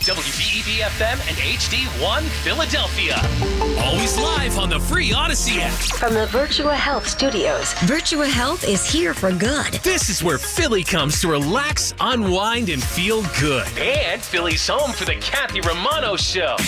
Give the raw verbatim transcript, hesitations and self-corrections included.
W B E B F M and H D one Philadelphia. Always live on the free Odyssey app. From the Virtua Health Studios. Virtua Health is here for good. This is where Philly comes to relax, unwind, and feel good. And Philly's home for the Kathy Romano Show.